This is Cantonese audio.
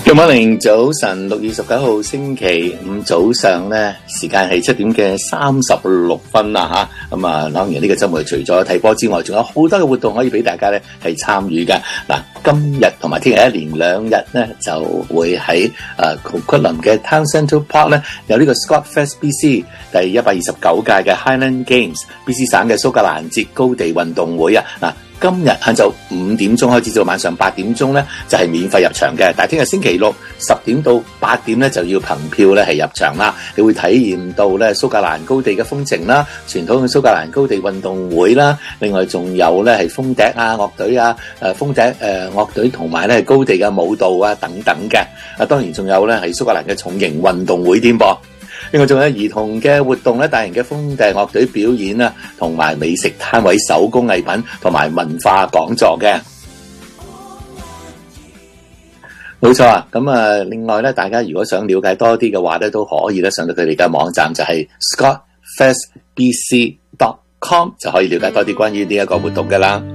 Good morning，早晨，6月19號星期五早上咧，時間係7點嘅36分啦吓。咁啊，當然呢個周末除咗睇波之外，仲有好多嘅活動可以俾大家咧係參與嘅。嗱，今日同埋聽日一連2日咧，就會喺酷克林嘅 Town Central Park 咧有呢個 Scott Fest BC 第129屆嘅 Highland Games，BC 省嘅蘇格蘭節高地運動會啊。嗱，今日晏晝5點鐘開始到晚上8點鐘咧，就係免費入場嘅。但係聽日星期六10點到8點咧，就要憑票咧係入場啦。你會體驗到咧蘇格蘭高地嘅風情啦，傳統嘅蘇格蘭高地運動會啦。另外仲有咧係風笛啊、樂隊啊、風笛樂隊同埋咧高地嘅舞蹈啊等等嘅。當然仲有咧係蘇格蘭嘅重型運動會添噃。另外仲有兒童嘅活動咧，大型嘅風笛樂隊表演啦，同埋美食攤位、手工藝品同埋文化講座嘅。冇錯啊！咁啊，另外咧，大家如果想了解多啲嘅話咧，都可以咧上到佢哋嘅網站，就係 scottfestbc.com 就可以了解多啲關於呢一個活動噶啦。